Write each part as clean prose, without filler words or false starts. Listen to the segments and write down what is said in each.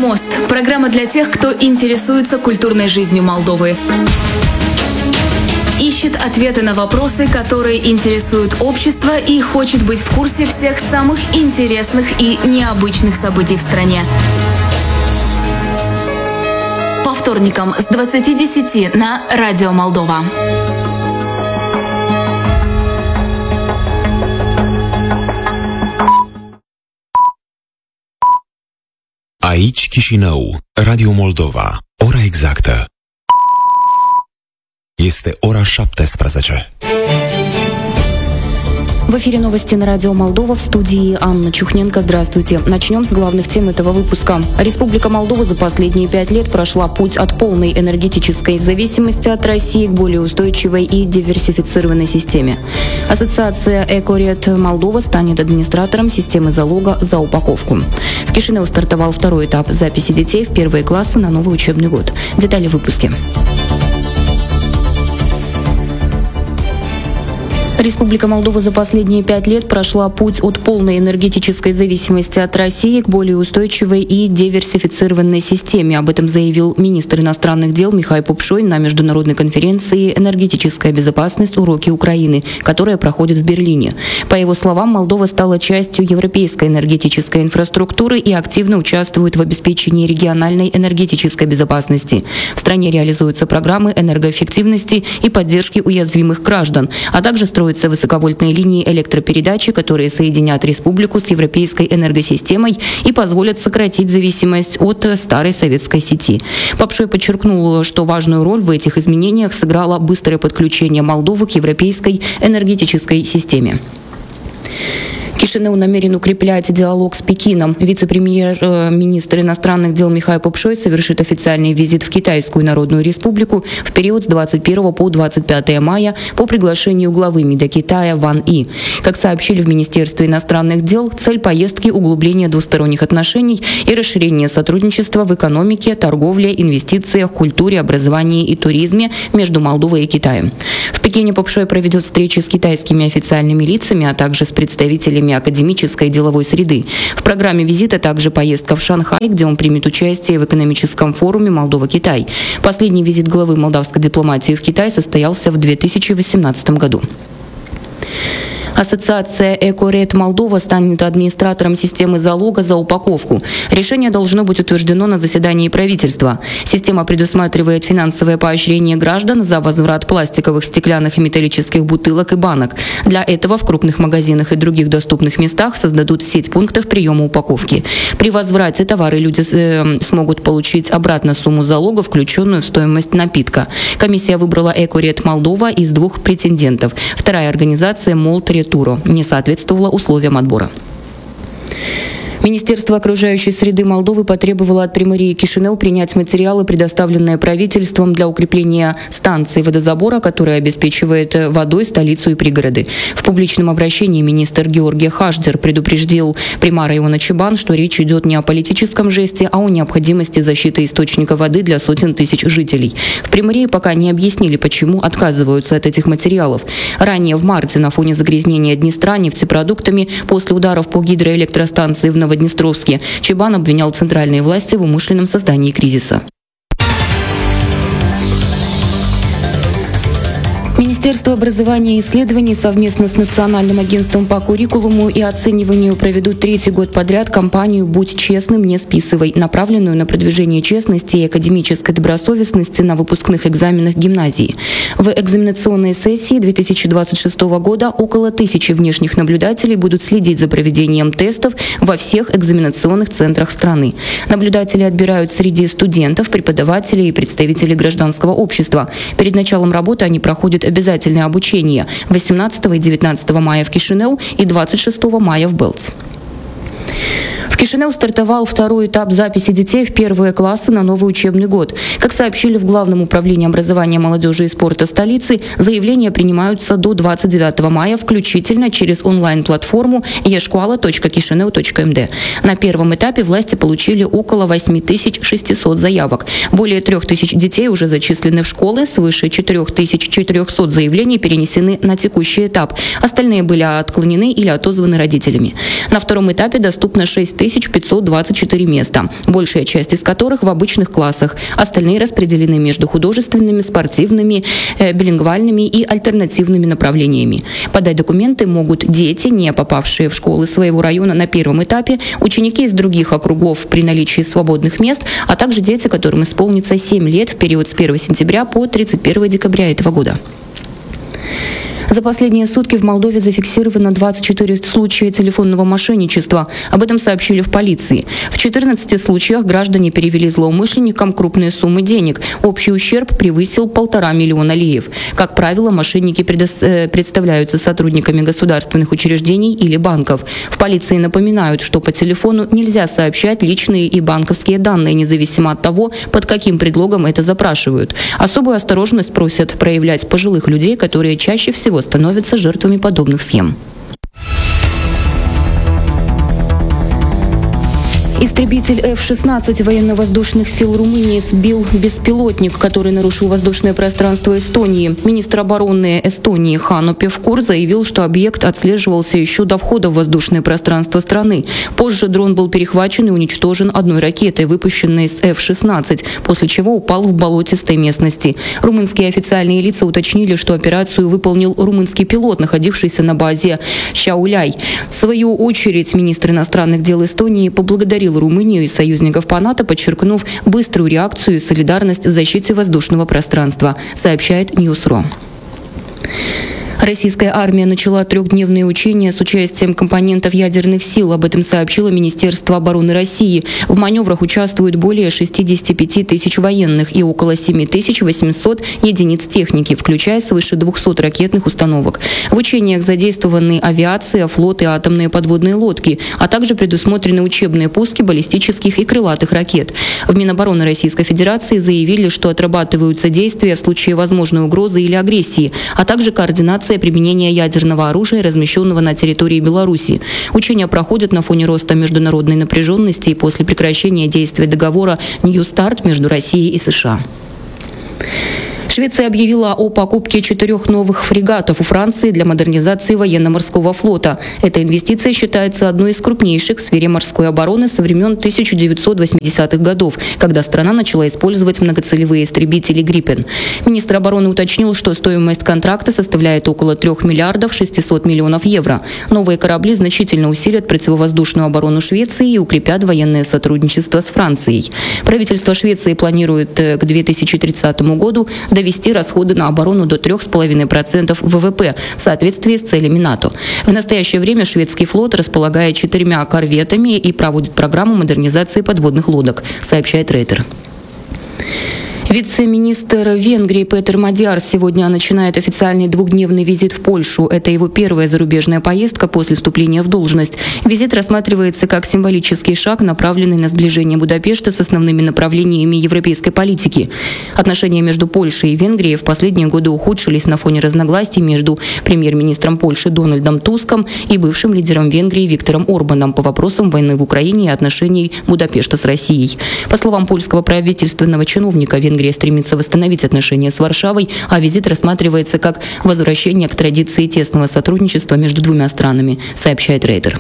Мост – программа для тех, кто интересуется культурной жизнью Молдовы. Ищет ответы на вопросы, которые интересуют общество, и хочет быть в курсе всех самых интересных и необычных событий в стране. По вторникам с 20:10 на Радио Молдова. Aici Chișinău, Radio Moldova, ora exactă. Este ora 17. В эфире новости на Радио Молдова, в студии Анна Чухненко. Здравствуйте. Начнем с главных тем этого выпуска. Республика Молдова за последние 5 лет прошла путь от полной энергетической зависимости от России к более устойчивой и диверсифицированной системе. Ассоциация «Экоред Молдова» станет администратором системы залога за упаковку. В Кишиневе стартовал второй этап записи детей в первые классы на новый учебный год. Детали в выпуске. Республика Молдова за последние 5 лет прошла путь от полной энергетической зависимости от России к более устойчивой и диверсифицированной системе. Об этом заявил министр иностранных дел Михаил Попшой на международной конференции «Энергетическая безопасность. Уроки Украины», которая проходит в Берлине. По его словам, Молдова стала частью европейской энергетической инфраструктуры и активно участвует в обеспечении региональной энергетической безопасности. В стране реализуются программы энергоэффективности и поддержки уязвимых граждан, а также строятся высоковольтные линии электропередачи, которые соединят республику с европейской энергосистемой и позволят сократить зависимость от старой советской сети. Попшой подчеркнул, что важную роль в этих изменениях сыграло быстрое подключение Молдовы к европейской энергетической системе. Кишинев намерен укреплять диалог с Пекином. Вице-премьер-министр иностранных дел Михаил Попшой совершит официальный визит в Китайскую Народную Республику в период с 21 по 25 мая по приглашению главы МИДа Китая Ван И. Как сообщили в Министерстве иностранных дел, цель поездки – углубление двусторонних отношений и расширение сотрудничества в экономике, торговле, инвестициях, культуре, образовании и туризме между Молдовой и Китаем. В Пекине Попшой проведет встречи с китайскими официальными лицами, а также с представителями академической и деловой среды. В программе визита также поездка в Шанхай, где он примет участие в экономическом форуме «Молдова-Китай». Последний визит главы молдавской дипломатии в Китай состоялся в 2018 году. Ассоциация «Экоред Молдова» станет администратором системы залога за упаковку. Решение должно быть утверждено на заседании правительства. Система предусматривает финансовое поощрение граждан за возврат пластиковых, стеклянных и металлических бутылок и банок. Для этого в крупных магазинах и других доступных местах создадут сеть пунктов приема упаковки. При возврате товары люди смогут получить обратно сумму залога, включенную в стоимость напитка. Комиссия выбрала «Экоред Молдова» из 2 претендентов. Вторая организация «Молтретуро» не соответствовала условиям отбора. Министерство окружающей среды Молдовы потребовало от Примарии Кишинев принять материалы, предоставленные правительством для укрепления станции водозабора, которая обеспечивает водой столицу и пригороды. В публичном обращении министр Георгий Хашдер предупредил примара Иона Чебан, что речь идет не о политическом жесте, а о необходимости защиты источника воды для сотен тысяч жителей. В Примарии пока не объяснили, почему отказываются от этих материалов. Ранее в марте на фоне загрязнения Днестра нефтепродуктами после ударов по гидроэлектростанции в Новоднестровске Чебан обвинял центральные власти в умышленном создании кризиса. Министерство образования и исследований совместно с Национальным агентством по куррикулуму и оцениванию проведут 3-й год подряд кампанию «Будь честным, не списывай», направленную на продвижение честности и академической добросовестности на выпускных экзаменах гимназии. В экзаменационной сессии 2026 года около 1000 внешних наблюдателей будут следить за проведением тестов во всех экзаменационных центрах страны. Наблюдатели отбирают среди студентов, преподавателей и представителей гражданского общества. Перед началом работы они проходят обязательное обучение 18 и 19 мая в Кишинев и 26 мая в Белц. В Кишиневе стартовал второй этап записи детей в первые классы на новый учебный год. Как сообщили в Главном управлении образования, молодежи и спорта столицы, заявления принимаются до 29 мая включительно через онлайн-платформу eshkoala.kishinev.md. На первом этапе власти получили около 8600 заявок. Более 3000 детей уже зачислены в школы, свыше 4400 заявлений перенесены на текущий этап. Остальные были отклонены или отозваны родителями. На втором этапе доступно 6000 524 места, большая часть из которых в обычных классах. Остальные распределены между художественными, спортивными, билингвальными и альтернативными направлениями. Подать документы могут дети, не попавшие в школы своего района на первом этапе, ученики из других округов при наличии свободных мест, а также дети, которым исполнится 7 лет в период с 1 сентября по 31 декабря этого года. За последние сутки в Молдове зафиксировано 24 случая телефонного мошенничества. Об этом сообщили в полиции. В 14 случаях граждане перевели злоумышленникам крупные суммы денег. Общий ущерб превысил 1,5 миллиона леев. Как правило, мошенники представляются сотрудниками государственных учреждений или банков. В полиции напоминают, что по телефону нельзя сообщать личные и банковские данные, независимо от того, под каким предлогом это запрашивают. Особую осторожность просят проявлять пожилых людей, которые чаще всего становятся жертвами подобных схем. Истребитель F-16 военно-воздушных сил Румынии сбил беспилотник, который нарушил воздушное пространство Эстонии. Министр обороны Эстонии Хано Певкур заявил, что объект отслеживался еще до входа в воздушное пространство страны. Позже дрон был перехвачен и уничтожен одной ракетой, выпущенной с F-16, после чего упал в болотистой местности. Румынские официальные лица уточнили, что операцию выполнил румынский пилот, находившийся на базе Шауляй. В свою очередь, министр иностранных дел Эстонии поблагодарил Румынию и союзников по НАТО, подчеркнув быструю реакцию и солидарность в защите воздушного пространства, сообщает Ньюс.ру. Российская армия начала 3-дневные учения с участием компонентов ядерных сил. Об этом сообщило Министерство обороны России. В маневрах участвуют более 65 тысяч военных и около 7800 единиц техники, включая свыше 200 ракетных установок. В учениях задействованы авиация, флот и атомные подводные лодки, а также предусмотрены учебные пуски баллистических и крылатых ракет. В Минобороны Российской Федерации заявили, что отрабатываются действия в случае возможной угрозы или агрессии, а также координация применения ядерного оружия, размещенного на территории Беларуси. Учения проходят на фоне роста международной напряженности и после прекращения действия договора New Start между Россией и США. Швеция объявила о покупке 4 новых фрегатов у Франции для модернизации военно-морского флота. Эта инвестиция считается одной из крупнейших в сфере морской обороны со времен 1980-х годов, когда страна начала использовать многоцелевые истребители «Гриппен». Министр обороны уточнил, что стоимость контракта составляет около 3 миллиардов 600 миллионов евро. Новые корабли значительно усилят противовоздушную оборону Швеции и укрепят военное сотрудничество с Францией. Правительство Швеции планирует к 2030 году довести расходы на оборону до 3,5% ВВП в соответствии с целями НАТО. В настоящее время шведский флот располагает 4 корветами и проводит программу модернизации подводных лодок, сообщает Рейтер. Вице-министр Венгрии Петер Мадиар сегодня начинает официальный 2-дневный визит в Польшу. Это его первая зарубежная поездка после вступления в должность. Визит рассматривается как символический шаг, направленный на сближение Будапешта с основными направлениями европейской политики. Отношения между Польшей и Венгрией в последние годы ухудшились на фоне разногласий между премьер-министром Польши Дональдом Туском и бывшим лидером Венгрии Виктором Орбаном по вопросам войны в Украине и отношений Будапешта с Россией. По словам польского правительственного чиновника, Венгрия стремится восстановить отношения с Варшавой, а визит рассматривается как возвращение к традиции тесного сотрудничества между двумя странами, сообщает Рейтер.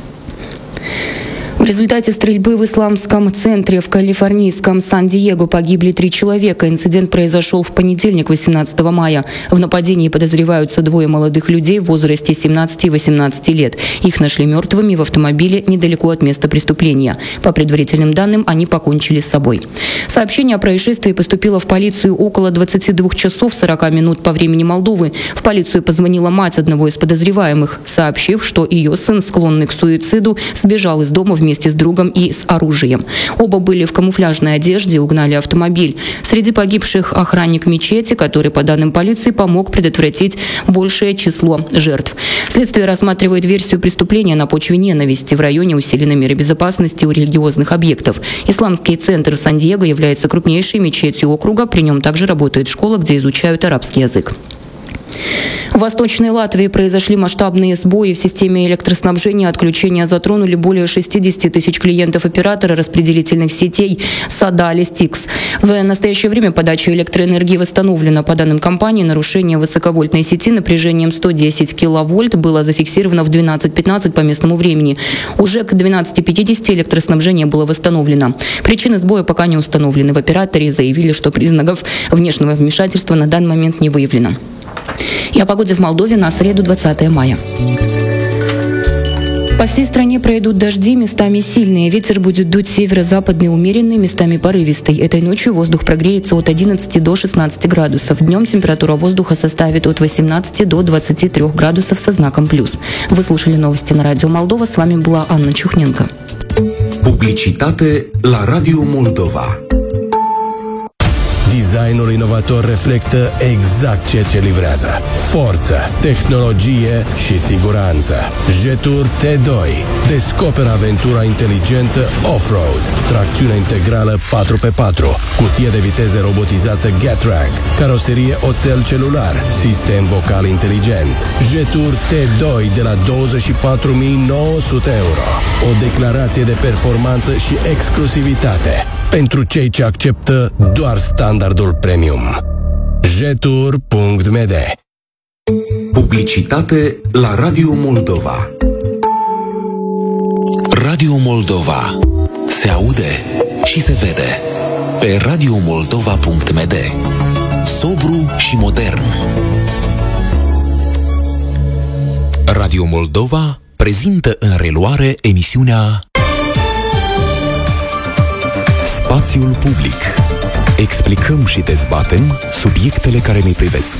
В результате стрельбы в исламском центре в калифорнийском Сан-Диего погибли 3 человека. Инцидент произошел в понедельник, 18 мая. В нападении подозреваются 2 молодых людей в возрасте 17 и 18 лет. Их нашли мертвыми в автомобиле недалеко от места преступления. По предварительным данным, они покончили с собой. Сообщение о происшествии поступило в полицию около 22 часов 40 минут по времени Молдовы. В полицию позвонила мать одного из подозреваемых, сообщив, что ее сын, склонный к суициду, сбежал из дома вместе с другом и с оружием. Оба были в камуфляжной одежде и угнали автомобиль. Среди погибших охранник мечети, который, по данным полиции, помог предотвратить большее число жертв. Следствие рассматривает версию преступления на почве ненависти. В районе усилены меры безопасности у религиозных объектов. Исламский центр Сан-Диего является крупнейшей мечетью округа. При нем также работает школа, где изучают арабский язык. В Восточной Латвии произошли масштабные сбои в системе электроснабжения. Отключения затронули более 60 тысяч клиентов оператора распределительных сетей Садали Стикс. В настоящее время подача электроэнергии восстановлена. По данным компании, нарушение высоковольтной сети напряжением 110 киловольт было зафиксировано в 12:15 по местному времени. Уже к 12:50 электроснабжение было восстановлено. Причины сбоя пока не установлены. В операторе заявили, что признаков внешнего вмешательства на данный момент не выявлено. И о погоде в Молдове на среду 20 мая. По всей стране пройдут дожди, местами сильные. Ветер будет дуть северо-западный умеренный, местами порывистый. Этой ночью воздух прогреется от 11 до 16 градусов. Днем температура воздуха составит от 18 до 23 градусов со знаком плюс. Вы слушали новости на Радио Молдова. С вами была Анна Чухненко. Publicitate la Radio Moldova. Designul inovator reflectă exact ceea ce livrează. Forță, tehnologie și siguranță. Jetur T2. Descoperă aventura inteligentă off-road. Tracțiune integrală 4x4. Cutie de viteze robotizată Getrack. Caroserie oțel celular. Sistem vocal inteligent. Jetur T2 de la 24.900 euro. O declarație de performanță și exclusivitate pentru cei ce acceptă doar standardul premium. Jetur.md. Publicitate la Radio Moldova. Radio Moldova. Se aude și se vede. Pe radiomoldova.md. Sobru și modern. Radio Moldova prezintă în reluare emisiunea Spațiul public. Explicăm și dezbatem subiectele care ne privesc.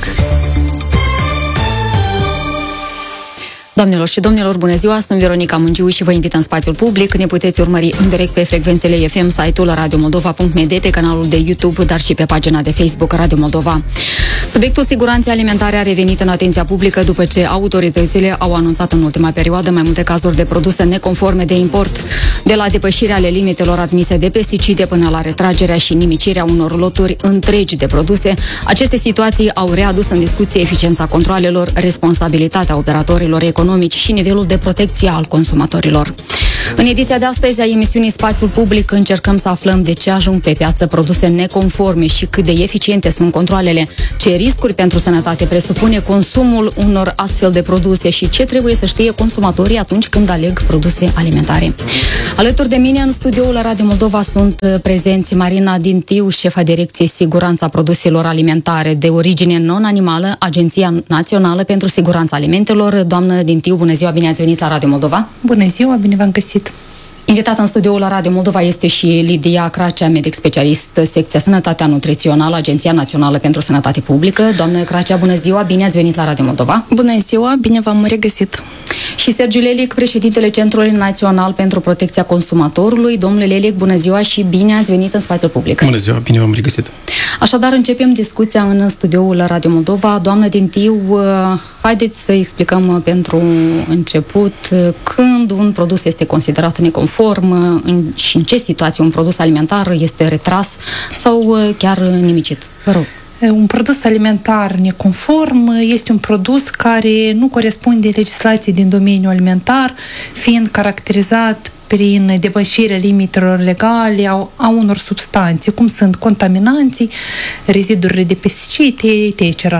Doamnelor și domnilor, bună ziua! Sunt Veronica Mungiu și vă invit în Spațiul public. Ne puteți urmări în direct pe frecvențele FM, site-ul radiomoldova.md, pe canalul de YouTube, dar și pe pagina de Facebook Radio Moldova. Subiectul siguranței alimentare a revenit în atenția publică după ce autoritățile au anunțat în ultima perioadă mai multe cazuri de produse neconforme de import, de la depășirea ale limitelor admise de pesticide până la retragerea și nimicirea unor loturi întregi de produse. Aceste situații au readus în discuție eficiența controalelor, responsabilitatea operatorilor economici și nivelul de protecție al consumatorilor. În ediția de astăzi a emisiunii Spațiul Public încercăm să aflăm de ce ajung pe piață produse neconforme și cât de eficiente sunt controalele, ce riscuri pentru sănătate presupune consumul unor astfel de produse și ce trebuie să știe consumatorii atunci când aleg produse alimentare. Alături de mine în studioul la Radio Moldova sunt prezenți Marina Dintiu, șefa Direcției Siguranța Produselor Alimentare de origine non-animală, Agenția Națională pentru Siguranța Alimentelor. Doamnă Dintiu, bună ziua, bine ați venit la Radio Moldova! Bună ziua, bine v-am găsit! Invitat în studioul la Radio Moldova este și Lidia Cracea, medic specialist, secția Sănătatea Nutrițională, Agenția Națională pentru Sănătate Publică. Doamnă Cracea, bună ziua, bine ați venit la Radio Moldova! Bună ziua, bine v-am regăsit! Și Sergiu Lelic, președintele Centrului Național pentru Protecția Consumatorului. Domnule Lelic, bună ziua și bine ați venit în Spațiul Public! Bună ziua, bine v-am regăsit! Așadar, începem discuția în studioul la Radio Moldova. Doamnă Dintiu, haideți să explicăm pentru început când un produs este considerat neconform și în ce situații un produs alimentar este retras sau chiar nimicit. Vă rog. Un produs alimentar neconform este un produs care nu corespunde legislației din domeniul alimentar, fiind caracterizat prin depășirea limitelor legale a unor substanțe, cum sunt contaminanții, rezidurile de pesticide, etc.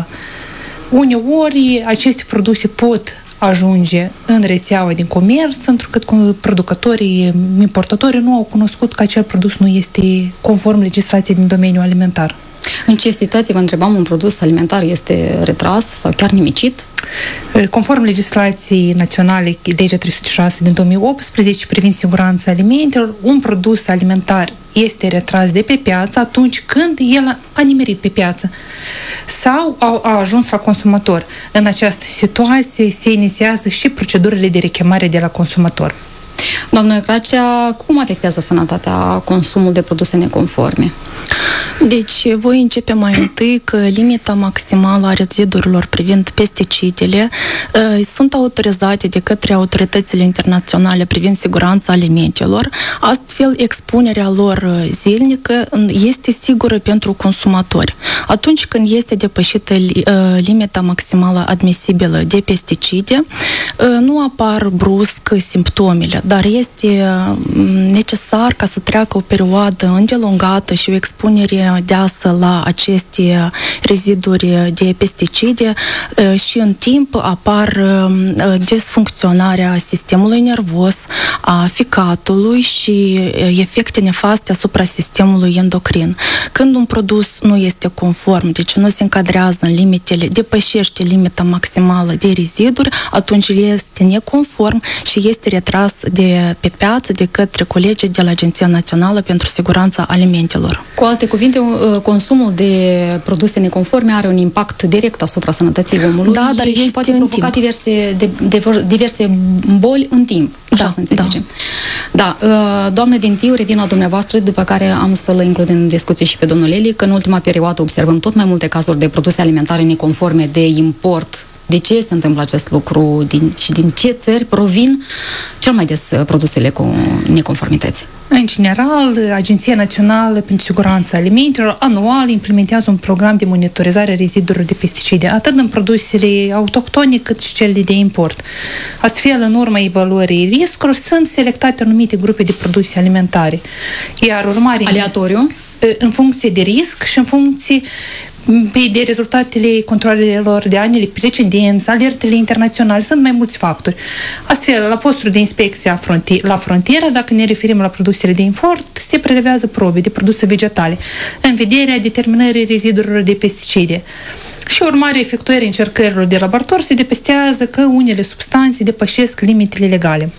Uneori, aceste produse pot ajunge în rețeaua din comerț, pentru că producătorii, importatorii nu au cunoscut că acel produs nu este conform legislației din domeniul alimentar. În ce situații, vă întrebam, un produs alimentar este retras sau chiar nimicit? Conform legislației naționale, legea 306 din 2018 privind siguranța alimentelor, un produs alimentar este retras de pe piață atunci când el a nimerit pe piață sau a ajuns la consumator. În această situație se inițiază și procedurile de rechemare de la consumator. Doamnă Cracea, cum afectează sănătatea consumul de produse neconforme? Deci, voi începe mai întâi că limita maximală a rezidurilor privind pesticidele sunt autorizate de către autoritățile internaționale privind siguranța alimentelor. Astfel, expunerea lor zilnică este sigură pentru consumatori. Atunci când este depășită limita maximală admisibilă de pesticide, nu apar brusc simptomele, dar este necesar ca să treacă o perioadă îndelungată și o expunere deasă la aceste reziduri de pesticide și în timp apar disfuncționarea sistemului nervos, a ficatului și efecte nefaste asupra sistemului endocrin. Când un produs nu este conform, deci nu se încadrează în limitele, depășește limita maximală de reziduri, atunci este neconform și este retras pe piață de către colegii de la Agenția Națională pentru Siguranța Alimentelor. Cu alte cuvinte, consumul de produse neconforme are un impact direct asupra sănătății omului, da, dar și poate provoca diverse boli în timp. Așa să înțelegem. Da, doamnă Dintiu, revin la dumneavoastră, după care am să-l includ în discuție și pe domnul Lelic, că în ultima perioadă observăm tot mai multe cazuri de produse alimentare neconforme de import. De ce se întâmplă acest lucru și din ce țări provin cel mai des produsele cu neconformități? În general, Agenția Națională pentru Siguranța Alimentelor anual implementează un program de monitorizare a rezidurilor de pesticide, atât în produsele autohtone cât și cele de import. Astfel, în urma evaluării riscurilor, sunt selectate anumite grupe de produse alimentare. Iar urmare... Aleatoriu? În funcție de risc și în funcție de rezultatele controlelor de anile precedenți, alertele internaționale, sunt mai mulți factori. Astfel, la postul de inspecție la frontieră, dacă ne referim la produsele de import, se prelevează probe de produse vegetale în vederea determinării rezidurilor de pesticide. Și urmare efectuării încercărilor de laborator se depestează că unele substanțe depășesc limitele legale.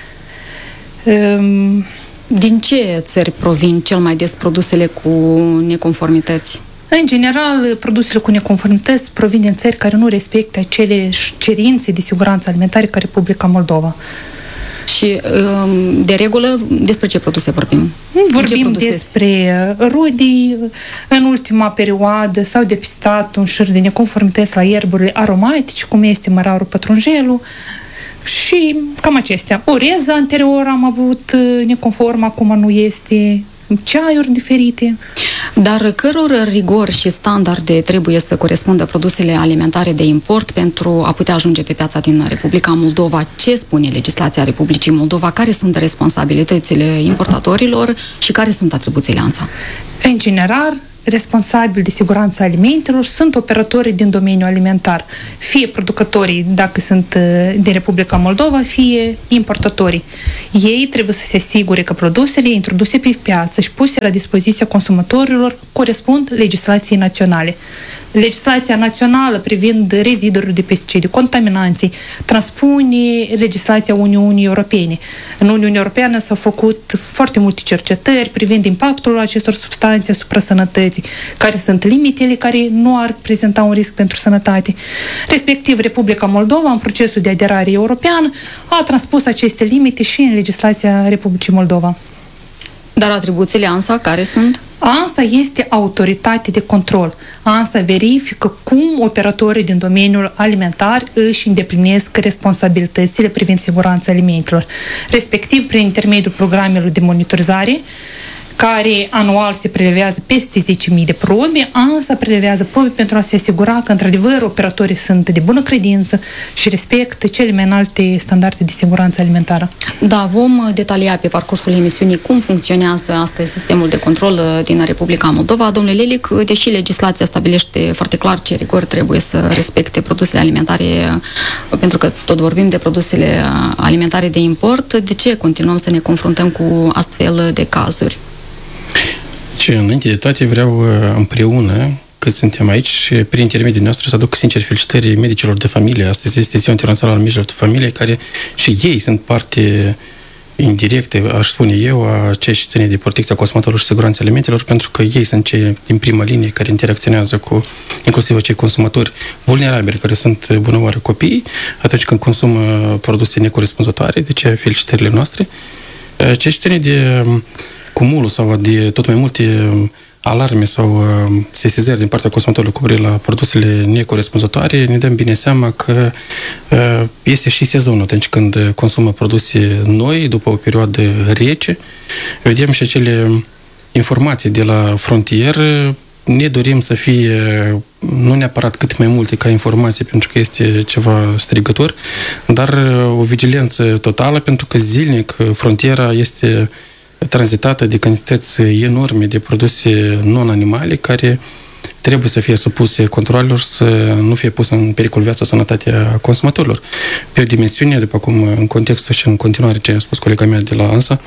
Din ce țări provin cel mai des produsele cu neconformități? În general, produsele cu neconformități provin din țări care nu respectă acele cerințe de siguranță alimentară ca Republica Moldova. Și, de regulă, despre ce produse vorbim? Vorbim despre rudii. În ultima perioadă s-au depistat un șir de neconformități la ierburile aromatice, cum este măraurul, pătrunjelul, și cam acestea. Oreza anterior am avut neconform, acum nu este, ceaiuri diferite. Dar căror rigori și standarde trebuie să corespundă produsele alimentare de import pentru a putea ajunge pe piața din Republica Moldova? Ce spune legislația Republicii Moldova? Care sunt responsabilitățile importatorilor și care sunt atribuțiile ANSA? În general, responsabili de siguranța alimentelor sunt operatorii din domeniul alimentar, fie producătorii, dacă sunt din Republica Moldova, fie importatorii. Ei trebuie să se asigure că produsele introduse pe piață și puse la dispoziția consumatorilor corespund legislației naționale. Legislația națională privind rezidurile de pesticide, contaminanții, transpune legislația Uniunii Europene. În Uniunea Europeană s-au făcut foarte multe cercetări privind impactul acestor substanțe asupra sănătății, care sunt limitele care nu ar prezenta un risc pentru sănătate. Respectiv, Republica Moldova, în procesul de aderare european, a transpus aceste limite și în legislația Republicii Moldova. Dar atribuțiile ANSA care sunt? ANSA este autoritate de control. ANSA verifică cum operatorii din domeniul alimentar își îndeplinesc responsabilitățile privind siguranța alimentelor, respectiv prin intermediul programelor de monitorizare, care anual se prelevează peste 10.000 de probe. ANSA prelevează probe pentru a se asigura că, într-adevăr, operatorii sunt de bună credință și respectă cele mai înalte standarde de siguranță alimentară. Da, vom detalia pe parcursul emisiunii cum funcționează astăzi sistemul de control din Republica Moldova. Domnule Lelic, deși legislația stabilește foarte clar ce rigori trebuie să respecte produsele alimentare, pentru că tot vorbim de produsele alimentare de import, de ce continuăm să ne confruntăm cu astfel de cazuri? Și înainte de toate vreau împreună, că suntem aici, și prin intermediul nostru să aduc sincer felicitări medicilor de familie. Astăzi este Ziua Internațională a Medicilor de Familie, care și ei sunt parte indirectă, aș spune eu, a ceea ce ține de protecția consumatorilor și siguranța alimentelor, pentru că ei sunt cei din prima linie care interacționează cu inclusiv acei consumatori vulnerabili, care sunt bunăoară copiii, atunci când consumă produse necorespunzătoare. De ce felicitările noastre. Ceea ce ține de cumulul sau de tot mai multe alarme sau sesizări din partea consumatorilor cu privire la produsele necorespunzătoare, ne dăm bine seama că este și sezonul atunci când consumă produse noi, după o perioadă rece. Vedem și acele informații de la frontieră. Ne dorim să fie nu neapărat cât mai multe ca informații, pentru că este ceva strigător, dar o vigilență totală, pentru că zilnic frontiera este tranzitată de cantități enorme de produse non-animale care trebuie să fie supuse controlelor, să nu fie pusă în pericol viața, sănătatea consumatorilor. Pe o dimensiune, după cum în contextul și în continuare ce a spus colega mea de la ANSA,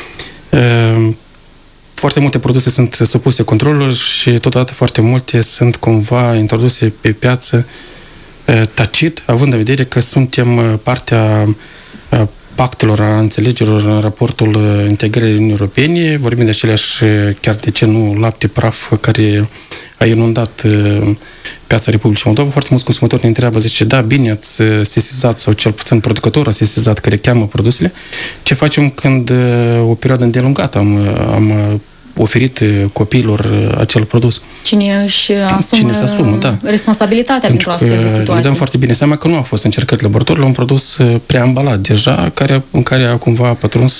foarte multe produse sunt supuse controlelor și totodată foarte multe sunt cumva introduse pe piață tacit, având în vedere că suntem partea pactelor, a înțelegerilor în raportul integrării Uniunii Europene, vorbim de aceleași, chiar de ce nu, lapte praf care a inundat piața Republicii Moldova. Foarte mulți consumatori ne întreabă, zice, da, bine, ați sesizat, sau cel puțin producătorul a sesizat că cheamă produsele. Ce facem când o perioadă îndelungată am oferit copiilor acel produs? Cine își se asumă, da, responsabilitatea pentru astfel de situații? Ne dăm foarte bine seama că nu a fost încercat laboratorul la un produs preambalat deja, în care a cumva pătruns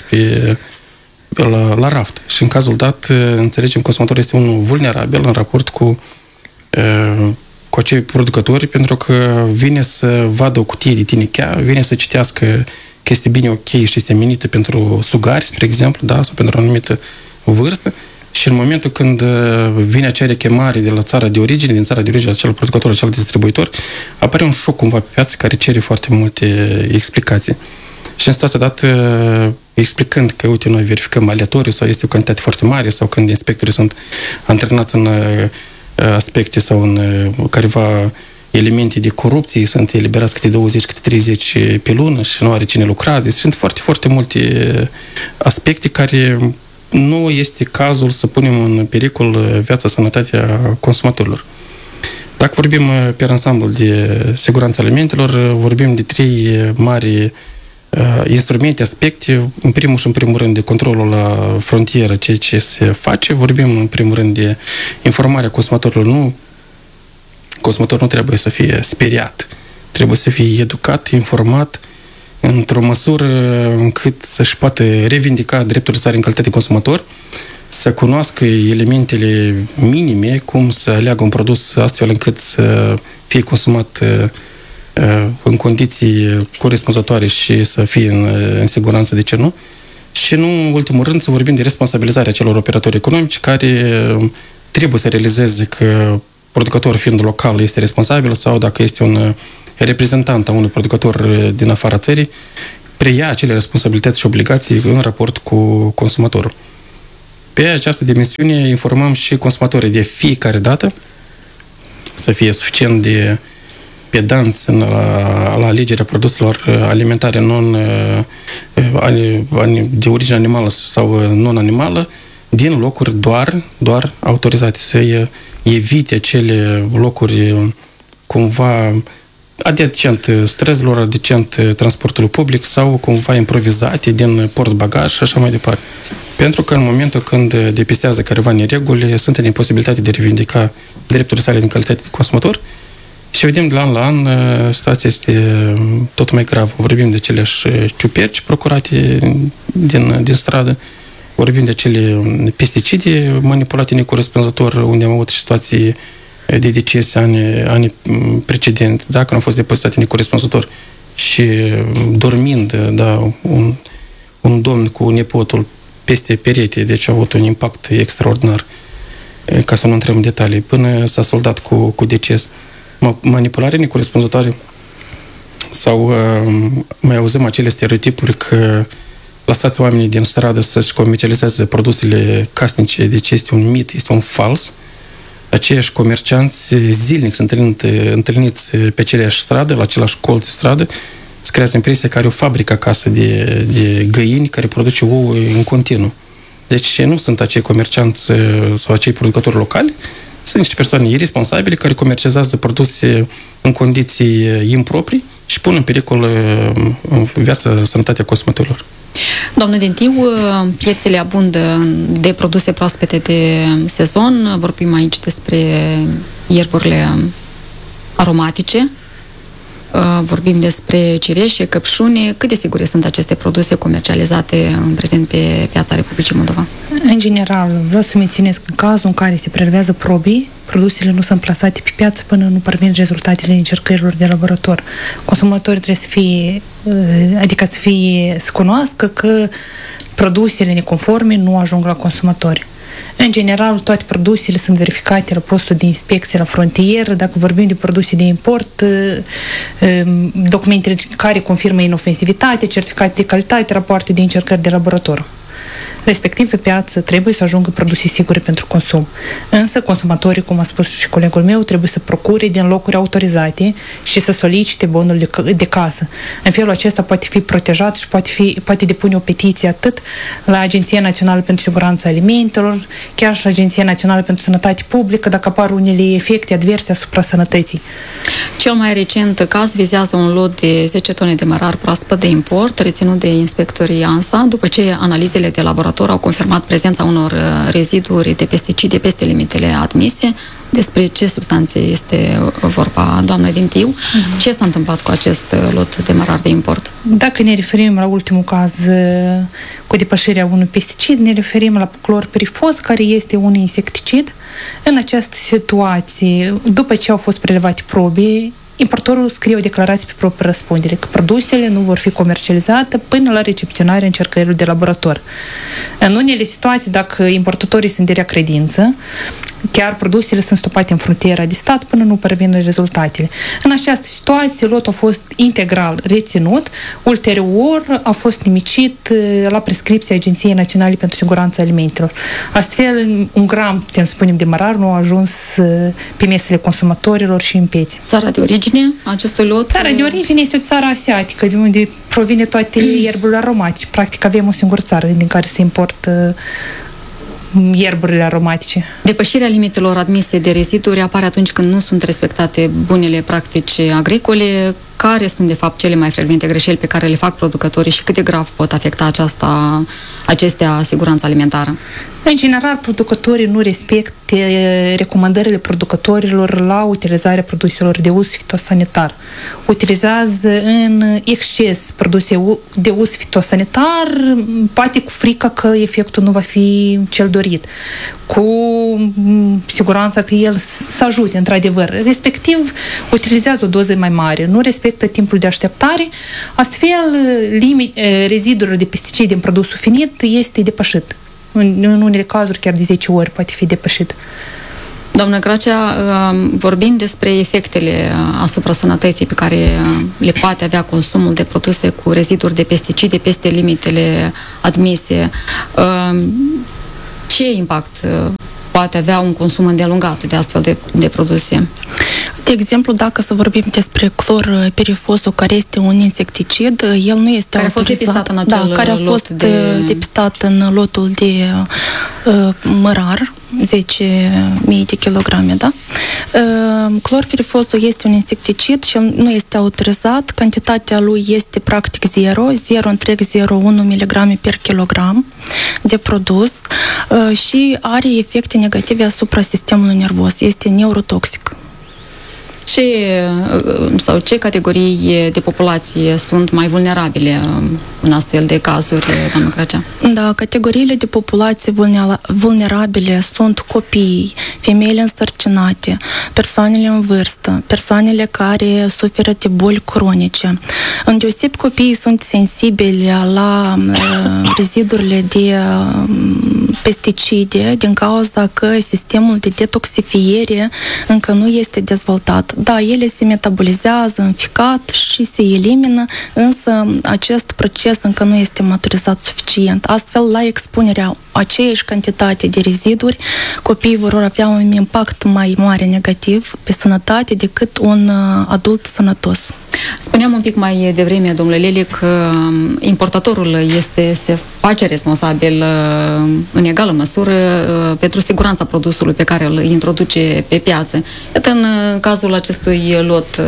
la raft. Și în cazul dat, înțelegem, consumatorul este unul vulnerabil în raport cu acei producători, pentru că vine să vadă o cutie de tinechea, vine să citească că este bine ok și este menită pentru sugari, spre exemplu, da, sau pentru o anumită vârstă, și în momentul când vine acea rechemare de la țara de origine, din țara de origine, acel producător, acel distribuitor, apare un șoc cumva pe piață care cere foarte multe explicații. Și în situația dată, explicând că, uite, noi verificăm aleatoriu sau este o cantitate foarte mare sau când inspectorii sunt antrenați în aspecte sau în careva elemente de corupție, sunt eliberați câte 20, câte 30 pe lună și nu are cine lucra. Deci sunt foarte, foarte multe aspecte care nu este cazul să punem în pericol viața, sănătatea consumatorilor. Dacă vorbim pe ansamblu de siguranța alimentelor, vorbim de 3 mari instrumente, aspecte. În primul rând de controlul la frontieră, ceea ce se face. Vorbim în primul rând de informarea consumatorilor. Consumatorul nu trebuie să fie speriat. Trebuie să fie educat, informat, într-o măsură încât să-și poată revindica drepturile sale în calitate de consumator, să cunoască elementele minime, cum să aleagă un produs astfel încât să fie consumat în condiții corespunzătoare și să fie în siguranță, de ce nu? Și nu, în ultimul rând, să vorbim de responsabilizarea celor operatori economici care trebuie să realizeze că producătorul fiind local este responsabil sau dacă este un reprezentant a unui producător din afara țării, preia acele responsabilități și obligații în raport cu consumatorul. Pe această dimensiune informăm și consumatorii de fiecare dată să fie suficient de pedanți la alegerea produselor alimentare de origine animală sau non-animală din locuri doar autorizate, să evite acele locuri cumva adjacent străzilor, adjacent transportului public sau cumva improvizate din portbagaj și așa mai departe. Pentru că în momentul când depistează careva nereguli, sunt în imposibilitate de revindica drepturile sale din calitate de consumator și vedem de la an la an situația este tot mai gravă. Vorbim de aceleași ciuperci procurate din stradă, vorbim de acele pesticide manipulate necorespunzător, unde am avut situații de decese anii precedenți, dacă nu au fost depozitate necorespunzător și dormind, da, un domn cu nepotul peste perete, deci a avut un impact extraordinar, ca să nu intrăm în detalii, până s-a soldat cu deces. Manipulare necorespunzătoare sau mai auzim acele stereotipuri că lăsați oamenii din stradă să-și comercializeze produsele casnice, deci este un mit, este un fals. Aceiași comercianți zilnic sunt întâlniți pe aceleași stradă, la același colț de stradă, se creează impresia că are o fabrică acasă de găini care produce ouă în continuu. Deci nu sunt acei comercianți sau acei producători locali, sunt niște persoane irresponsabile care comercializează produse în condiții improprii și pun în pericol viața, sănătatea consumatorilor. Doamnă Dentiu, piețele abundă de produse proaspete de sezon. Vorbim aici despre ierburile aromatice. vorbim despre cireșe, căpșune. Cât de sigure sunt aceste produse comercializate în prezent pe piața Republicii Moldova? În general, vreau să menționez că în cazul în care se prelevează probii, produsele nu sunt plasate pe piață până nu parvin rezultatele încercărilor de laborator. Consumatorii trebuie să fie, să cunoască că produsele neconforme nu ajung la consumatori. În general, toate produsele sunt verificate la postul de inspecție la frontieră. Dacă vorbim de produse de import, documentele care confirmă inofensivitate, certificate de calitate, rapoarte de încercări de laborator. Respectiv, pe piață trebuie să ajungă produse sigure pentru consum. Însă, consumatorii, cum a spus și colegul meu, trebuie să procure din locuri autorizate și să solicite bonul de casă. În felul acesta poate fi protejat și poate depune o petiție atât la Agenția Națională pentru Siguranța Alimentelor, chiar și la Agenția Națională pentru Sănătate Publică, dacă apar unele efecte adverse asupra sănătății. Cel mai recent caz vizează un lot de 10 tone de mărar proaspăt de import, reținut de inspectorii ANSA, după ce analizele de laborator au confirmat prezența unor reziduri de pesticide peste limitele admise. Despre ce substanțe este vorba, doamnă din Tiu? Ce s-a întâmplat cu acest lot de mărar de import? Dacă ne referim la ultimul caz cu depășirea unui pesticid, ne referim la clorpirifos, care este un insecticid. În această situație, după ce au fost prelevate probe, importorul scrie o declarație pe proprie răspundere că produsele nu vor fi comercializate până la recepționarea încercărilor de laborator. În unele situații, dacă importatorii sunt de rea credință, chiar produsele sunt stopate în frontiera de stat până nu parvin rezultatele. În această situație, lotul a fost integral reținut, ulterior a fost nimicit la prescripția Agenției Naționale pentru Siguranța Alimentelor. Astfel, un gram, putem spune, de mărar nu a ajuns pe mesele consumatorilor și în piețe. Țara de origine a acestui lot? Țara de origine este o țară asiatică, de unde provine toate ierburile aromatice. Practic avem o singură țară din care se importă ierburile aromatice. Depășirea limitelor admise de reziduri apare atunci când nu sunt respectate bunele practici agricole. Care sunt, de fapt, cele mai frecvente greșeli pe care le fac producătorii și cât de grav pot afecta acestea siguranța alimentară? În general, producătorii nu respectă recomandările producătorilor la utilizarea produselor de uz fitosanitar. Utilizează în exces produse de uz fitosanitar, poate cu frica că efectul nu va fi cel dorit, cu siguranța că el să ajute, într-adevăr. Respectiv, utilizează o doză mai mare, nu respectă timpul de așteptare, astfel rezidurile de pesticide din produsul finit este depășit. În unele cazuri chiar de 10 ori poate fi depășit. Doamnă Gracea, vorbind despre efectele asupra sănătății pe care le poate avea consumul de produse cu reziduri de pesticide peste limitele admise, ce impact poate avea un consum îndelungat de astfel de produse? De exemplu, dacă să vorbim despre clorpirifosul, care este un insecticid, el nu este care autorizat. A fost depistat în acel care a fost depistat în lotul de mărar, 10.000 de kilograme, da? Clorpirifosul este un insecticid și nu este autorizat. Cantitatea lui este practic 0,01 mg per kilogram de produs și are efecte negative asupra sistemului nervos. Este neurotoxic. Ce categorii de populație sunt mai vulnerabile în astfel de cazuri, doamnă Gracea? Da, categoriile de populație vulnerabile sunt copiii, femeile însărcinate, persoanele în vârstă, persoanele care suferă de boli cronice. Îndeoseb copiii sunt sensibili la rezidurile de pesticide din cauza că sistemul de detoxifiere încă nu este dezvoltat. Da, ele se metabolizează în ficat și se elimină, însă acest proces încă nu este maturizat suficient. Astfel, la expunerea aceeași cantitate de reziduri, copiii vor avea un impact mai mare negativ pe sănătate decât un adult sănătos. Spuneam un pic mai devreme, domnule Leli, că importatorul se face responsabil în egală măsură pentru siguranța produsului pe care îl introduce pe piață. Iată, în cazul acestui lot,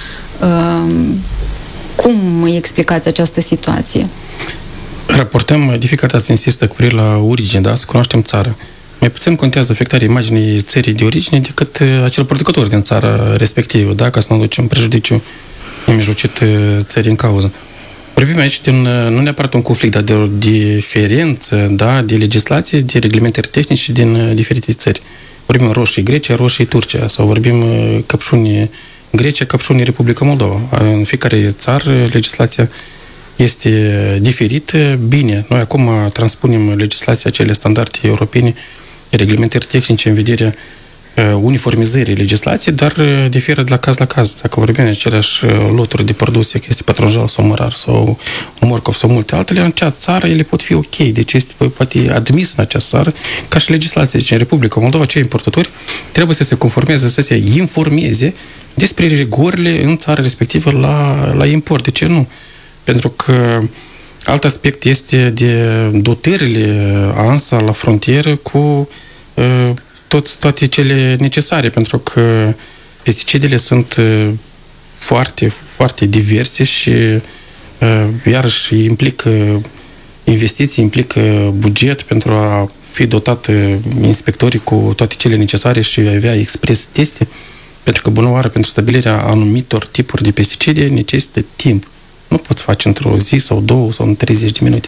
cum îi explicați această situație? Raportăm, de fiecare dată se insistă cu privire la origine, da? Să cunoaștem țara. Mai puțin contează afectarea imaginii țării de origine decât acel producător din țara respectivă, da? Ca să nu ducem prejudiciu nemijlocit țării în cauză. Vorbim aici nu neapărat un conflict, dar de o diferență, da, de legislație, de reglementări tehnice din diferite țări. Vorbim roșii Grecia, roșii Turcia, sau vorbim căpșuni Grecia, căpșuni Republica Moldova. În fiecare țară legislația este diferită. Bine, noi acum transpunem legislația, acele standarde europene, reglementări tehnice în vederea uniformizării legislației, dar diferă de la caz la caz. Dacă vorbim de aceleași loturi de produse, că este pătrunjel sau mărar sau morcov sau multe altele, în acea țară ele pot fi ok. Deci este poate admis în acea țară ca și legislație. Deci în Republica Moldova, cei importatori trebuie să se conformeze, să se informeze despre rigorile în țara respectivă la import. De ce nu? Pentru că alt aspect este de dotările ANSA la frontieră cu toate cele necesare, pentru că pesticidele sunt foarte, foarte diverse și iarăși implică investiții, implică buget pentru a fi dotat inspectorii cu toate cele necesare și avea expres teste, pentru că bunăoară pentru stabilirea anumitor tipuri de pesticide necesită timp. Nu poți face într-o zi sau două sau în 30 de minute.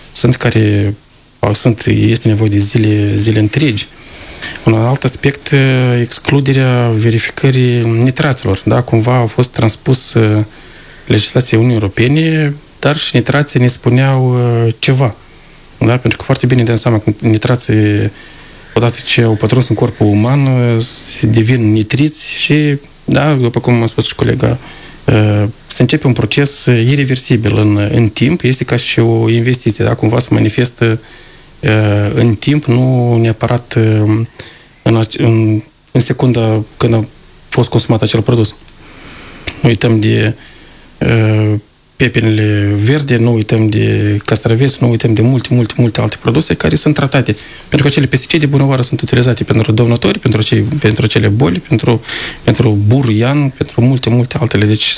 Este nevoie de zile întregi. Un alt aspect, excluderea verificării nitraților. Da? Cumva a fost transpus legislația Uniunii Europene, dar și nitrații ne spuneau ceva. Da? Pentru că foarte bine dăm seama că nitrații, odată ce au pătruns în corpul uman, devin nitriți și, da, după cum a spus și colega, se începe un proces irreversibil în timp, este ca și o investiție, da? Cumva se manifestă în timp, nu neapărat în secunda când a fost consumat acel produs. Nu uităm de pepenele verde, nu uităm de castraveți, nu uităm de multe alte produse care sunt tratate. Pentru că acele pesticide bunăoară sunt utilizate pentru dăunători, pentru acele boli, pentru burian, pentru multe altele. Deci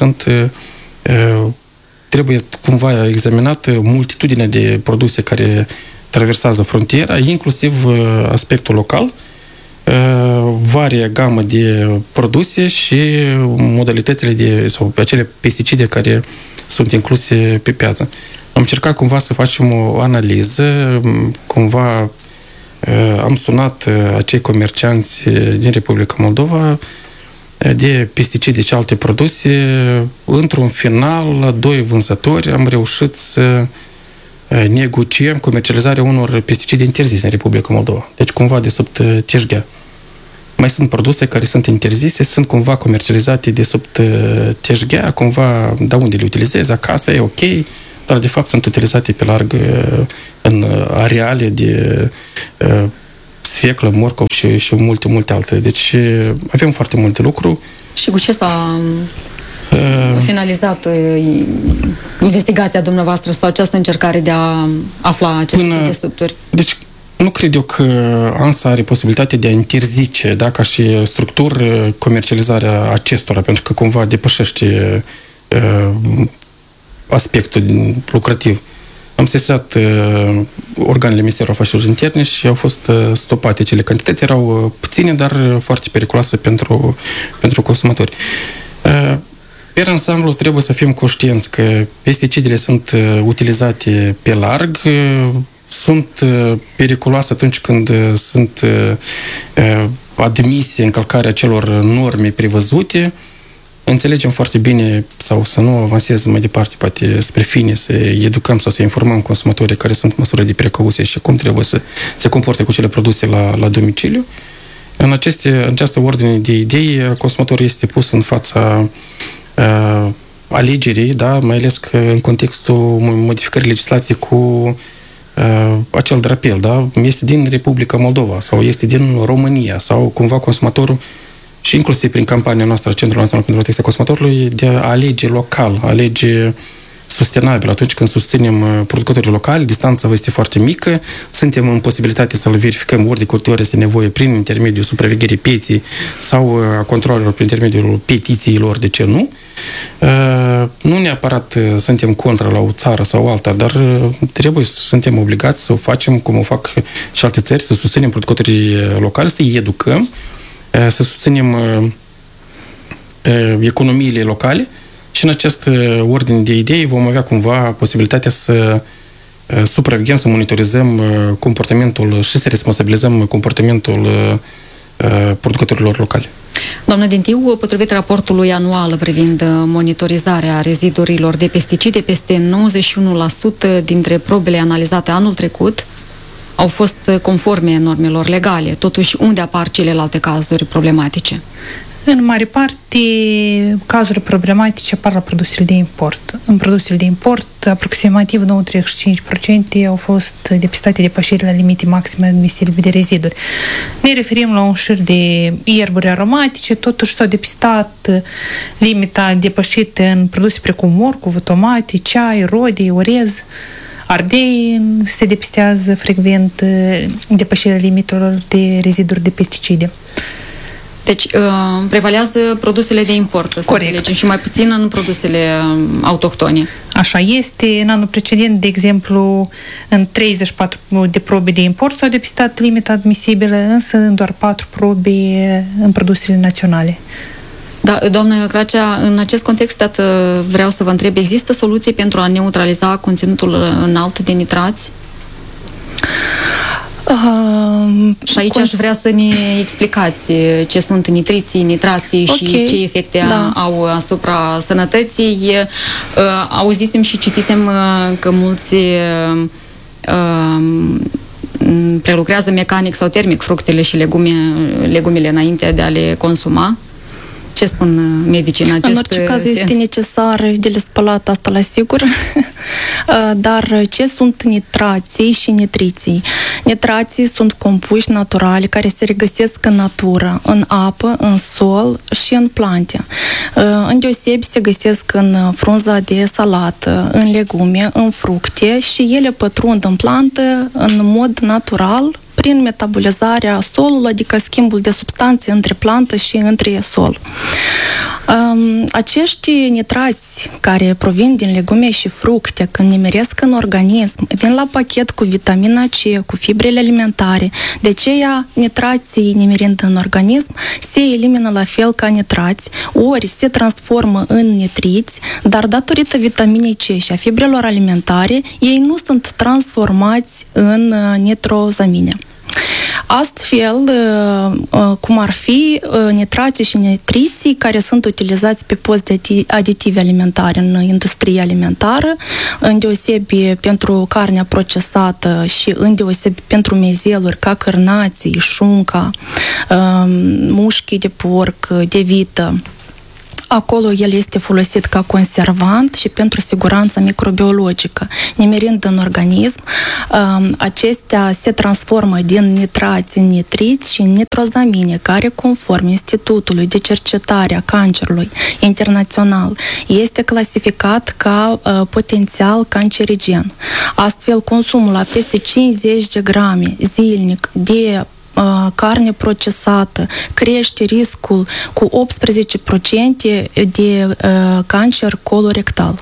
trebuie cumva examinat multitudinea de produse care traversează frontiera, inclusiv aspectul local, varia gamă de produse și modalitățile sau acele pesticide care sunt incluse pe piață. Am încercat cumva să facem o analiză, cumva am sunat acei comercianți din Republica Moldova de pesticide și alte produse. Într-un final, la 2 vânzători, am reușit să negociem comercializarea unor pesticide interzise în Republica Moldova. Deci cumva de sub TSG. Mai sunt produse care sunt interzise, sunt cumva comercializate de sub TSG, cumva, de unde le utilizezi, acasă, e ok, dar de fapt sunt utilizate pe larg în areale de sfeclă, morcov și multe altele. Deci avem foarte multe lucruri. Și cu ce s-a finalizat investigația dumneavoastră sau această încercare de a afla aceste desutturi? Deci, nu cred eu că ANSA are posibilitatea de a interzice, da, ca și structură, comercializarea acestora, pentru că cumva depășește aspectul lucrativ. Am sesat organele Ministerului Afacerilor Interne și au fost stopate cele cantități. Erau puține, dar foarte periculoase pentru consumatori. Pe ansamblu trebuie să fim conștienți că pesticidele sunt utilizate pe larg, sunt periculoase atunci când sunt admise încălcarea celor norme prevăzute. Înțelegem foarte bine sau să nu avansez mai departe, poate spre fine, să educăm sau să informăm consumatorii care sunt măsuri de precauție și cum trebuie să se comporte cu cele produse la domiciliu. În această ordine de idei, consumatorul este pus în fața alegerii, da, mai ales că în contextul modificării legislației cu acel drapel, da, este din Republica Moldova sau este din România sau cumva consumatorul și inclusiv prin campania noastră Centrul Național pentru Protecția Consumatorului de a alege local, alege sustenabil. Atunci când susținem producătorii locali, distanța este foarte mică, suntem în posibilitate să le verificăm ori de câte ori este nevoie prin intermediul supravegherii pieței sau a controlelor prin intermediul petițiilor, de ce nu. Nu neapărat suntem contra la o țară sau alta, dar trebuie să suntem obligați să o facem cum o fac și alte țări, să susținem producătorii locali, să-i educăm, să susținem economiile locale Și în acest ordine de idei vom avea cumva posibilitatea să supraveghem, să monitorizăm comportamentul și să responsabilizăm comportamentul producătorilor locali. Doamnă Dintiu, potrivit raportului anual privind monitorizarea rezidurilor de pesticide, peste 91% dintre probele analizate anul trecut au fost conforme normelor legale. Totuși, unde apar celelalte cazuri problematice? În mare parte, cazuri problematice apar la produsele de import. În produsele de import, aproximativ 95% au fost depistate depășirile la limite maxime admisibile de reziduri. Ne referim la un șir de ierburi aromatice, totuși s-au depistat limita depășită în produse precum morcov, tomate, ceai, rodii, orez, ardei. Se depistează frecvent depășirea limitelor de reziduri de pesticide. Deci, prevalează produsele de import, să înțelegem, și mai puțin în produsele autohtone. Așa este. În anul precedent, de exemplu, în 34 de probe de import s-au depistat limita admisibilă, însă în doar 4 probe în produsele naționale. Da, doamnă Cracea, în acest context, vreau să vă întreb, există soluții pentru a neutraliza conținutul înalt de nitrați? Și aici aș vrea să ne explicați ce sunt nitriții, nitrații și ce efecte au asupra sănătății. Auzisem și citisem că mulți prelucrează mecanic sau termic fructele și legumele înainte de a le consuma. Ce spun medicii în acest sens? În orice caz este necesar de le spălat, asta la sigur. Dar ce sunt nitrații și nitriții? Nitrații sunt compuși naturali care se regăsesc în natură, în apă, în sol și în plante. Îndeosebi se găsesc în frunza de salată, în legume, în fructe și ele pătrund în plantă în mod natural prin metabolizarea solului, adică schimbul de substanțe între plantă și între sol. Acești nitrați care provin din legume și fructe, când nimeresc în organism, vin la pachet cu vitamina C, cu fibrele alimentare. De aceea, nitrații nimerind în organism se elimină la fel ca nitrați, ori se transformă în nitriți, dar datorită vitaminei C și a fibrelor alimentare, ei nu sunt transformați în nitrozamine. Astfel, cum ar fi nitrații și nitriții care sunt utilizați pe post de aditivi alimentare în industria alimentară, îndeosebi pentru carnea procesată și îndeosebi pentru mezeluri ca cârnații, șunca, mușchii de porc, de vită. Acolo el este folosit ca conservant și pentru siguranța microbiologică. Nimerind în organism, acestea se transformă din nitrați în nitriți și în nitrozamine, care, conform Institutului de Cercetare a Cancerului Internațional, este clasificat ca potențial cancerigen. Astfel, consumul la peste 50 de grame zilnic de carne procesată crește riscul cu 18% de cancer colorectal.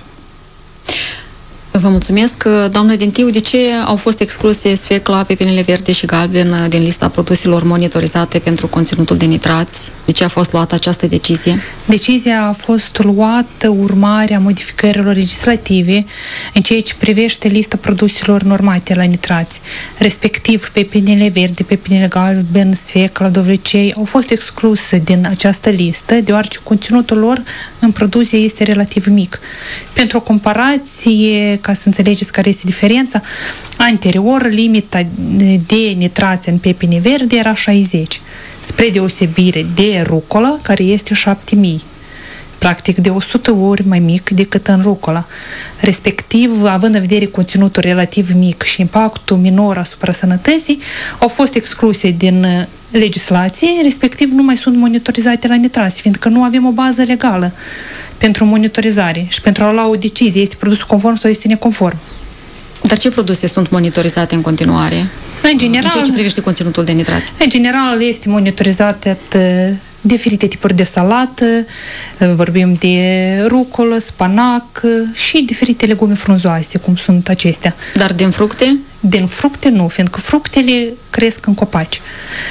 Vă mulțumesc. Doamnă Dintiu, de ce au fost excluse sfecla, pepinele verde și galben din lista produselor monitorizate pentru conținutul de nitrați? De ce a fost luată această decizie? Decizia a fost luată urmarea modificărilor legislative în ceea ce privește lista produselor normate la nitrați, respectiv pepinele verde, pepinele galben, sfecla, dovlecei au fost excluse din această listă, deoarece conținutul lor în produse este relativ mic. Pentru o comparație, ca să înțelegeți care este diferența, anterior limita de nitrați în pepine verde era 60, spre deosebire de rucola, care este 7000, practic de 100 ori mai mic decât în rucola. Respectiv, având în vedere conținutul relativ mic și impactul minor asupra sănătății, au fost excluse din legislație, respectiv nu mai sunt monitorizate la nitrați, fiindcă nu avem o bază legală pentru monitorizare și pentru a lua o decizie, este produs conform sau este neconform. Dar ce produse sunt monitorizate în continuare? În general, în ceea ce privește conținutul de nitrați? În general, este monitorizat diferite tipuri de salată, vorbim de rucolă, spanac și diferite legume frunzoase, cum sunt acestea. Dar din fructe? Din fructe nu, fiindcă fructele cresc în copaci.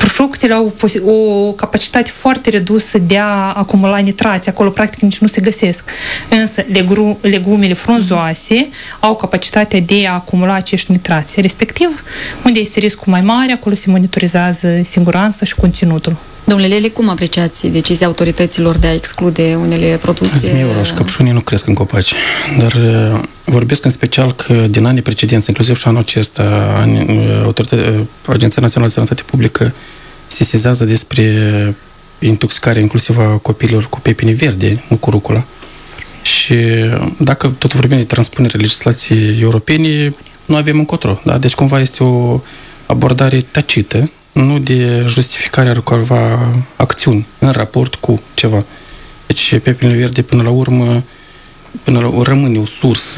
fructele au o capacitate foarte redusă de a acumula nitrați. Acolo, practic, nici nu se găsesc. Însă, legumele frunzoase au capacitatea de a acumula acești nitrați. Respectiv, unde este riscul mai mare, acolo se monitorizează siguranța și conținutul. Domnule Lele, cum apreciați decizia autorităților de a exclude unele produse? Zmiurul și căpșunii nu cresc în copaci, dar vorbesc în special că din anii precedenți, inclusiv și anul acesta, Agenția Națională de Sănătate Publică sesizează despre intoxicarea inclusiv a copiilor cu pepini verde, nu cu rucola. Și dacă tot vorbim de transpunerea legislației europene, nu avem încotro. Da? Deci cumva este o abordare tacită, nu de justificarea câteva acțiuni în raport cu ceva. Deci pepinul verde până la urmă rămâne o sursă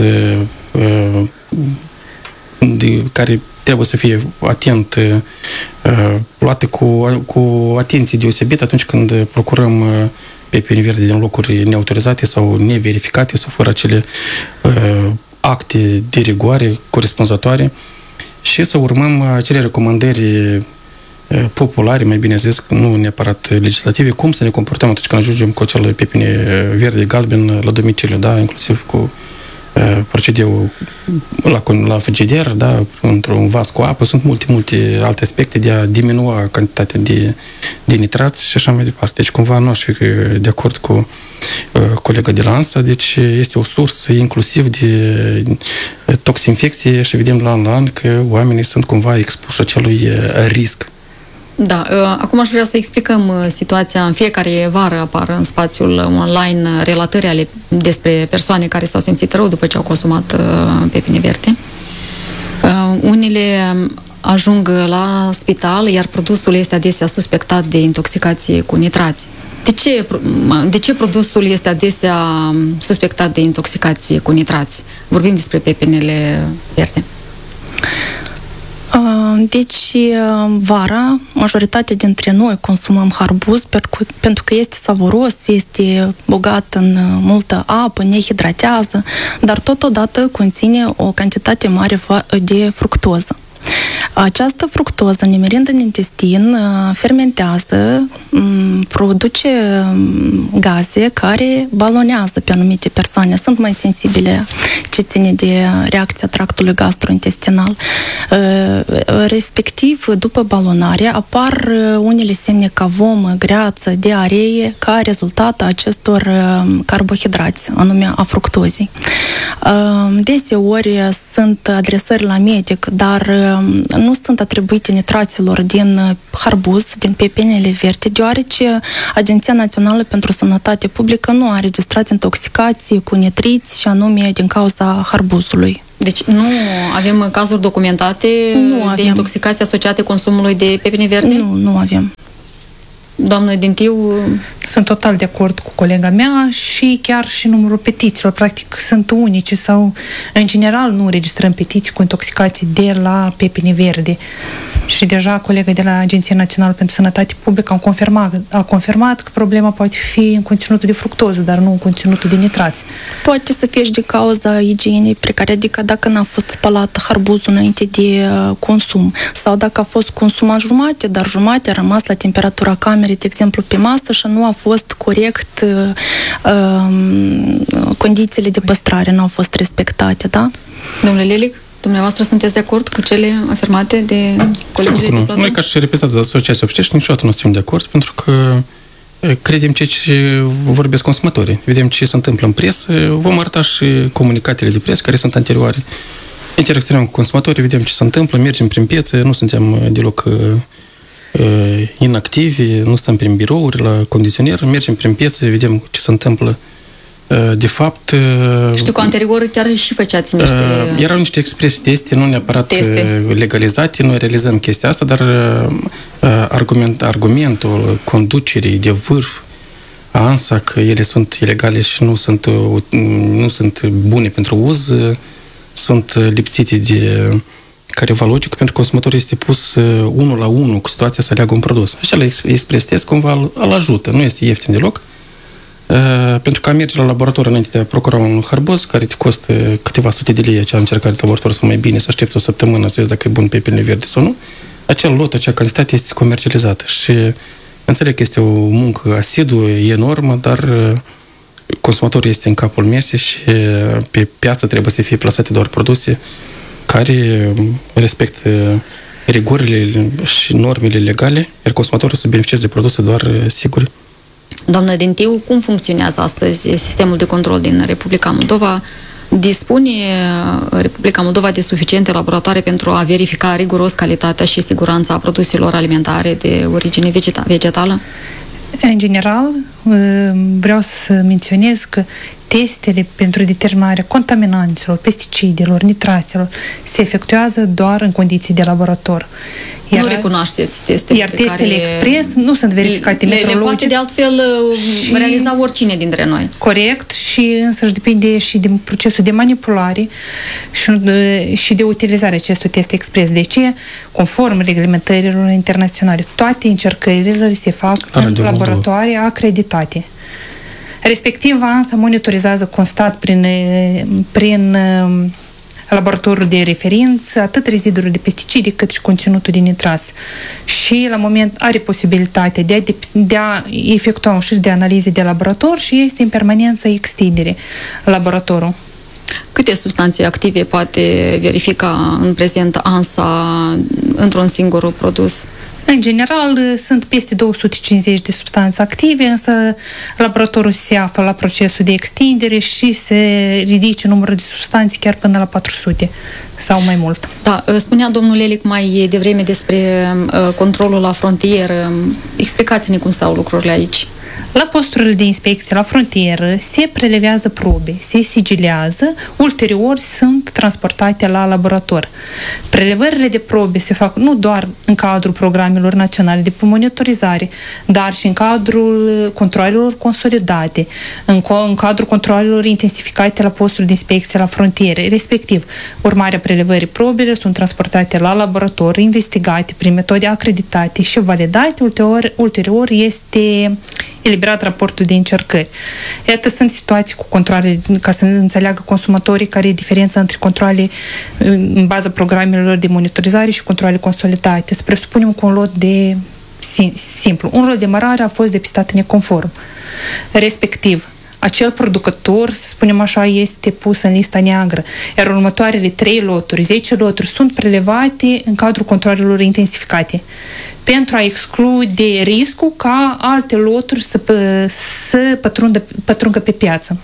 care trebuie să fie atent, luată cu atenție deosebită atunci când procurăm pepini verde din locuri neautorizate sau neverificate sau fără acele acte de rigoare corespunzătoare și să urmăm acele recomandări populare, mai bine zis, nu neapărat legislative, cum să ne comportăm atunci când ajungem cu acele pepini verde, galben la domiciliu, da, inclusiv cu procedeul la frigider, da, într-un vas cu apă. Sunt multe alte aspecte de a diminua cantitatea de nitrați și așa mai departe. Deci cumva nu aș fi de acord cu colega de la ANSA, deci este o sursă inclusiv de toxinfecție și vedem la an că oamenii sunt cumva expuși acelui risc. Da, acum aș vrea să explicăm situația. În fiecare vară apar în spațiul online relatări despre persoane care s-au simțit rău după ce au consumat pepini verde. Unele ajung la spital, iar produsul este adesea suspectat de intoxicație cu nitrați. De ce produsul este adesea suspectat de intoxicație cu nitrați? Vorbim despre pepinele verde. Deci, vara, majoritatea dintre noi consumăm harbuz pentru că este savuros, este bogat în multă apă, ne hidratează, dar totodată conține o cantitate mare de fructoză. Această fructoză, nimerind în intestin, fermentează, produce gaze care balonează pe anumite persoane. Sunt mai sensibile ce ține de reacția tractului gastrointestinal. Respectiv, după balonare, apar unele semne ca vomă, greață, diaree, ca rezultat a acestor carbohidrați, anume a fructozei. Deseori sunt adresări la medic, dar nu sunt atribuite nitraților din harbuz, din pepinele verde, deoarece Agenția Națională pentru Sănătate Publică nu a registrat intoxicații cu nitriți și anume din cauza harbuzului. Deci nu avem cazuri documentate de intoxicații asociate consumului de pepini verde? Nu avem. Doamnă Dintiu... Sunt total de acord cu colega mea și chiar și numărul petițiilor. Practic sunt unice sau, în general, nu registrăm petiții cu intoxicații de la pepini verde. Și deja colega de la Agenția Națională pentru Sănătate Publică a confirmat că problema poate fi în conținutul de fructoză, dar nu în conținutul de nitrați. Poate să fie și de cauza igienei precare, adică dacă n-a fost spălat harbuzul înainte de consum sau dacă a fost consumat jumate, dar jumate a rămas la temperatura camerei, de exemplu, pe masă și nu a fost corect, condițiile de păstrare nu au fost respectate, da? Domnule Lelic, dumneavoastră sunteți de acord cu cele afirmate de colegii de platon? Noi, ca și reprezentanți de asociații obștești, niciodată nu suntem de acord, pentru că credem ce vorbesc consumatorii. Vedem ce se întâmplă în presă, vom arăta și comunicatele de presă care sunt anterioare. Interacționăm cu consumatorii, vedem ce se întâmplă, mergem prin piețe, nu suntem deloc inactivi, nu stăm prin birouri, la condiționer, mergem prin piețe, vedem ce se întâmplă. De fapt... Știu că anterior chiar și făceați niște... Erau niște express teste, nu neapărat legalizate, noi realizăm chestia asta, dar argumentul conducerii de vârf a ANSA că ele sunt ilegale și nu sunt bune pentru uz, sunt lipsite de careva logică, pentru că consumatorul este pus 1 la 1 cu situația să aleagă un produs. Acela express test cumva îl ajută, nu este ieftin deloc. Pentru că mergi la laborator înainte de a procura un harbuz care te costă câteva sute de lei, acea încercare de laborator să mai bine, să aștepți o săptămână să vezi dacă e bun pepinele verde sau nu. acel lot, acea cantitate este comercializată și înțeleg că este o muncă asiduă, enormă, dar consumatorul este în capul mesei și pe piață trebuie să fie plasate doar produse care respectă rigorile și normele legale, iar consumatorul să beneficieze de produse doar sigure. Doamnă Dintiu, cum funcționează astăzi sistemul de control din Republica Moldova? Dispune Republica Moldova de suficiente laboratoare pentru a verifica riguros calitatea și siguranța produselor alimentare de origine vegetală? În general, vreau să menționez că testele pentru determinarea contaminanților, pesticidelor, nitraților se efectuează doar în condiții de laborator. Nu recunoașteți testele iar testele expres nu sunt verificate metrologic. Le poate de altfel realiza oricine dintre noi. Corect, și însăși depinde și de procesul de manipulare și de utilizarea acestui test expres. De ce? Conform reglementărilor internaționale, toate încercările se fac în laboratoare acreditate. Respectiv, ANSA monitorizează constat prin laboratorul de referință atât rezidurile de pesticide cât și conținutul de nitrați. Și la moment are posibilitatea de a efectua un șir de analize de laborator și este în permanență extindere laboratorul. Câte substanțe active poate verifica în prezent ANSA într-un singur produs? În general, sunt peste 250 de substanțe active, însă laboratorul se află la procesul de extindere și se ridice numărul de substanțe chiar până la 400 sau mai mult. Da, spunea domnul Lelic mai devreme despre controlul la frontieră. Explicați-ne cum stau lucrurile aici. La posturile de inspecție la frontieră se prelevează probe, se sigilează, ulterior sunt transportate la laborator. Prelevările de probe se fac nu doar în cadrul programelor naționale de monitorizare, dar și în cadrul controalelor consolidate, în cadrul controalelor intensificate la posturi de inspecție la frontiere, respectiv, urmarea prelevării probele sunt transportate la laborator, investigate prin metode acreditate și validate, ulterior este eliberat raportul de încercări. Iată, sunt situații cu controale, ca să înțeleagă consumatorii care e diferența între controale în baza programelor de monitorizare și controale consolidate. Să presupunem că un lot de simplu. Un lot de mărare a fost depistat neconform. Respectiv, acel producător, să spunem așa, este pus în lista neagră, iar următoarele 3 loturi, 10 loturi sunt prelevate în cadrul controalelor intensificate pentru a exclude riscul ca alte loturi să pătrundă pe piață.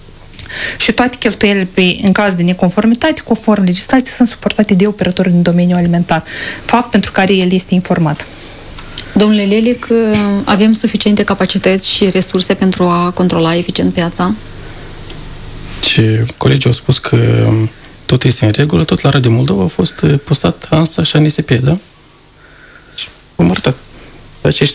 Și toate cheltuielile în caz de neconformitate, conform legislației, sunt suportate de operatorul din domeniul alimentar, fapt pentru care el este informat. Domnule Lelic, avem suficiente capacități și resurse pentru a controla eficient piața? Și colegii au spus că tot este în regulă, tot la Radio Moldova a fost postat ANSA și ANSP, da? Vom arăta acești